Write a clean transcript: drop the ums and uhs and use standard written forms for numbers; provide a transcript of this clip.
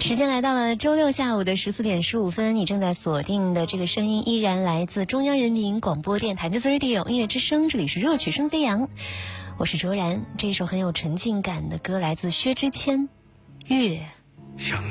时间来到了周六下午的14点15分，你正在锁定的这个声音依然来自中央人民广播电台 Music Radio 音乐之声，这里是热曲声飞扬，我是卓然。这一首很有沉浸感的歌来自薛之谦，月。 想